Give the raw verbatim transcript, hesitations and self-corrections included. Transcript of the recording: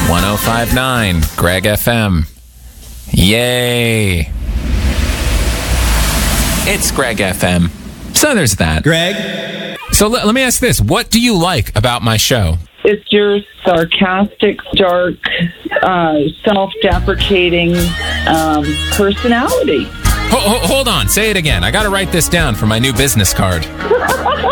one oh five point nine Greg F M. Yay. It's Greg F M. So there's that. Greg? So let, let me ask this. What do you like about my show? It's your sarcastic, dark, uh, self-deprecating um, personality. Ho- ho- hold on. Say it again. I got to write this down for my new business card.